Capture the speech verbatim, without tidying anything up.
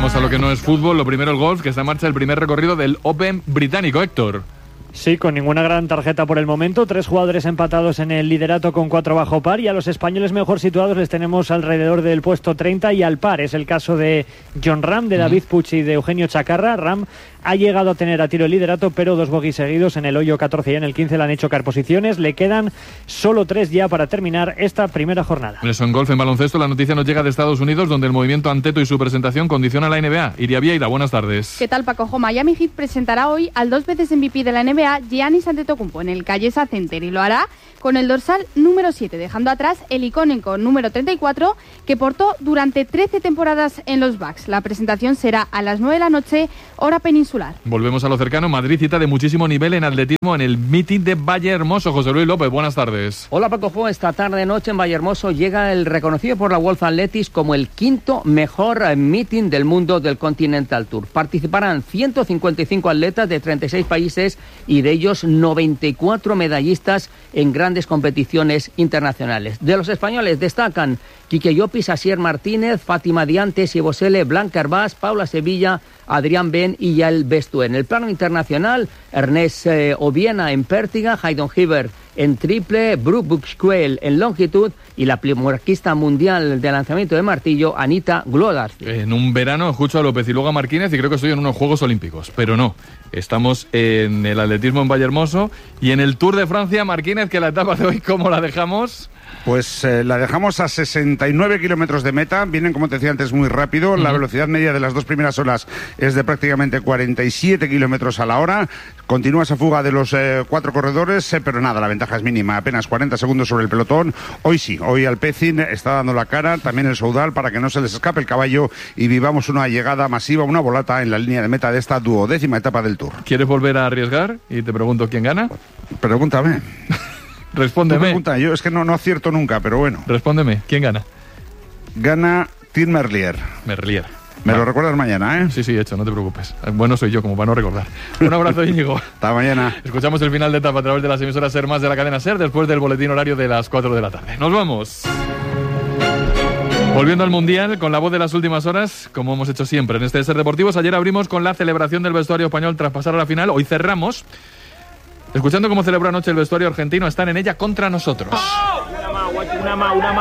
Vamos a lo que no es fútbol. Lo primero, el golf, que está en marcha el primer recorrido del Open británico. Héctor. Sí, con ninguna gran tarjeta por el momento. Tres jugadores empatados en el liderato con cuatro bajo par, y a los españoles mejor situados les tenemos alrededor del puesto treinta y al par. Es el caso de Jon Rahm, de David Puig y de Eugenio Chacarra. Rahm ha llegado a tener a tiro el liderato, pero dos bogies seguidos en el hoyo catorce y en el quince le han hecho caer posiciones. Le quedan solo tres ya para terminar esta primera jornada. Eso en golf. En baloncesto, la noticia nos llega de Estados Unidos, donde el movimiento Anteto y su presentación condiciona a la N B A. Iria Vieira, buenas tardes. ¿Qué tal, Paco? Miami Heat presentará hoy al dos veces M V P de la N B A, Giannis Antetokounmpo, en el Callesa Center, y lo hará con el dorsal número siete, dejando atrás el icónico número treinta y cuatro que portó durante trece temporadas en los Bucks. La presentación será a las nueve de la noche, hora peninsular. Volvemos a lo cercano. Madrid, cita de muchísimo nivel en atletismo en el meeting de Vallehermoso. José Luis López, buenas tardes. Hola, Paco Jo. Esta tarde noche en Vallehermoso llega el reconocido por la World Athletics como el quinto mejor meeting del mundo del Continental Tour. Participarán ciento cincuenta y cinco atletas de treinta y seis países y de ellos noventa y cuatro medallistas en grandes competiciones internacionales. De los españoles destacan Quique Llopis, Asier Martínez, Fátima Diante, Siebosele, Blanca Herbás, Paula Sevilla, Adrián Ben y Yael Bestué. En el plano internacional, Ernest eh, Obiena en pértiga, Haydon Hibbert en triple, Brooke Buxquel en longitud y la plimarquista mundial de lanzamiento de martillo, Anita Glodar. En un verano escucho a López y luego a Martínez y creo que estoy en unos Juegos Olímpicos, pero no. Estamos en el atletismo en Vallehermoso y en el Tour de Francia. Martínez, que la etapa de hoy, ¿cómo la dejamos? Pues eh, la dejamos a sesenta y nueve kilómetros de meta. Vienen, como te decía antes, muy rápido. Uh-huh. La velocidad media de las dos primeras olas es de prácticamente cuarenta y siete kilómetros a la hora. Continúa esa fuga de los eh, cuatro corredores, eh, pero nada, la ventaja es mínima. Apenas cuarenta segundos sobre el pelotón. Hoy sí, hoy Alpecin está dando la cara, también el Soudal, para que no se les escape el caballo y vivamos una llegada masiva, una volata en la línea de meta de esta duodécima etapa del Tour. ¿Quieres volver a arriesgar? Y te pregunto, ¿quién gana? Pregúntame. Respóndeme. Pregunta, yo es que no, no acierto nunca, pero bueno. Respóndeme, ¿quién gana? Gana Tim Merlier. Merlier. Me vale. Lo recuerdas mañana, ¿eh? Sí, sí, hecho, no te preocupes. Bueno soy yo, como para no recordar. Un abrazo, Íñigo. Hasta mañana. Escuchamos el final de etapa a través de las emisoras Ser Más de la cadena Ser, después del boletín horario de las cuatro de la tarde. ¡Nos vamos! Volviendo al Mundial, con la voz de las últimas horas, como hemos hecho siempre en este Ser Deportivos. Ayer abrimos con la celebración del vestuario español tras pasar a la final. Hoy cerramos escuchando cómo celebró anoche el vestuario argentino. Están en ella contra nosotros. Una más, una más, una más.